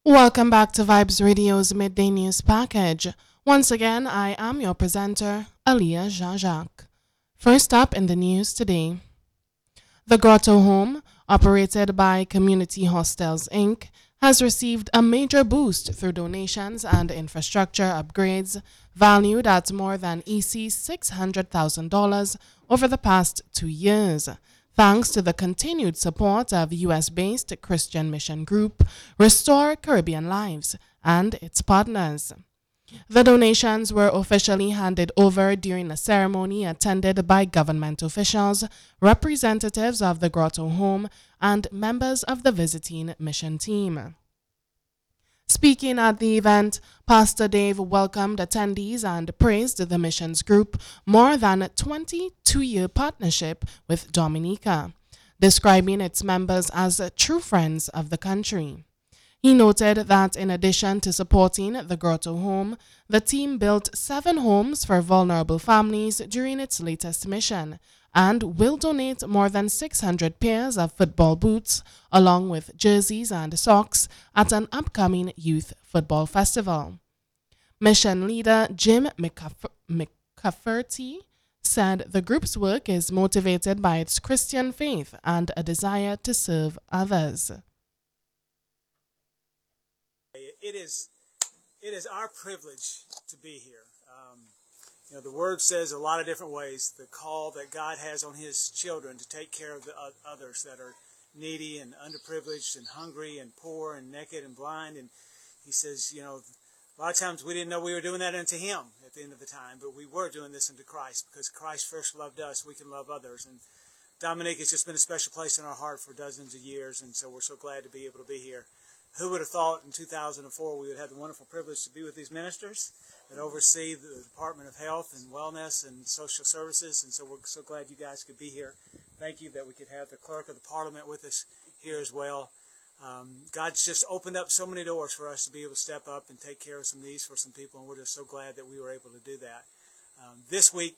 Welcome back to Vibes Radio's Midday News Package. Once again, I am your presenter, Aliyah Jean-Jacques. First up in the news today, the Grotto Home, operated by Community Hostels Inc., has received a major boost through donations and infrastructure upgrades valued at more than $600,000 over the past 2 years, thanks to the continued support of U.S.-based Christian mission group Restore Caribbean Lives and its partners. The donations were officially handed over during a ceremony attended by government officials, representatives of the Grotto Home, and members of the visiting mission team. Speaking at the event, Pastor Dave welcomed attendees and praised the missions group more than a 22-year partnership with Dominica, describing its members as true friends of the country. He noted that in addition to supporting the Grotto Home, the team built 7 homes for vulnerable families during its latest mission and will donate more than 600 pairs of football boots along with jerseys and socks at an upcoming youth football festival. Mission leader Jim McCafferty said the group's work is motivated by its Christian faith and a desire to serve others. It is our privilege to be here. The Word says a lot of different ways the call that God has on His children to take care of the others that are needy and underprivileged and hungry and poor and naked and blind. And He says, a lot of times we didn't know we were doing that unto Him at the end of the time, but we were doing this unto Christ because Christ first loved us. We can love others. And Dominique has just been a special place in our heart for dozens of years, and so we're so glad to be able to be here. Who would have thought in 2004 we would have the wonderful privilege to be with these ministers that oversee the Department of Health and Wellness and Social Services, and so we're so glad you guys could be here. Thank you that we could have the Clerk of the Parliament with us here as well. God's just opened up so many doors for us to be able to step up and take care of some needs for some people, and we're just so glad that we were able to do that. This week,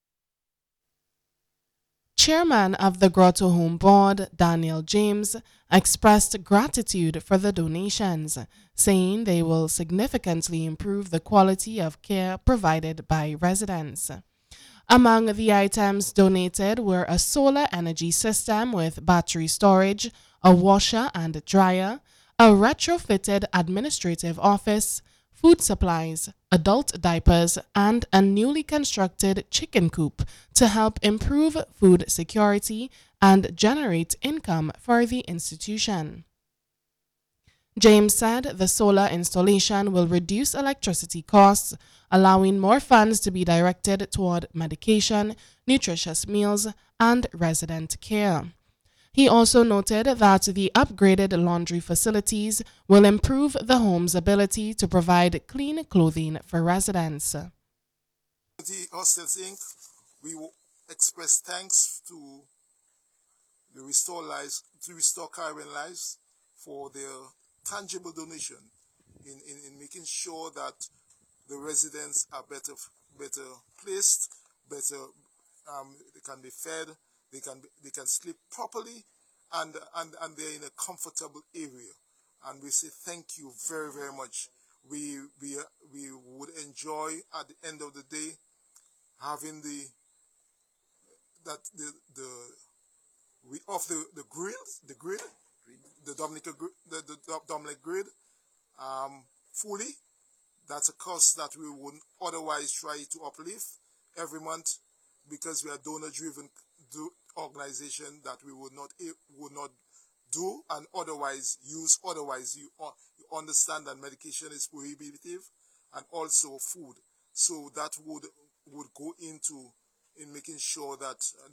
Chairman of the Grotto Home Board, Daniel James, expressed gratitude for the donations, saying they will significantly improve the quality of care provided by residents. Among the items donated were a solar energy system with battery storage, a washer and dryer, a retrofitted administrative office, food supplies, adult diapers, and a newly constructed chicken coop to help improve food security and generate income for the institution. James said the solar installation will reduce electricity costs, allowing more funds to be directed toward medication, nutritious meals, and resident care. He also noted that the upgraded laundry facilities will improve the home's ability to provide clean clothing for residents. The Hostels Inc., we will express thanks to the Restore Caribbean Lives for their tangible donation in making sure that the residents are better placed, they can be fed, they can sleep properly, and they're in a comfortable area. And we say thank you very, very much. We would enjoy at the end of the day having the Dominic grid fully. That's a cost that we wouldn't otherwise try to uplift every month because we are donor-driven organization that we would not do and otherwise use. Otherwise, you understand that medication is prohibitive and also food. So that would go in making sure that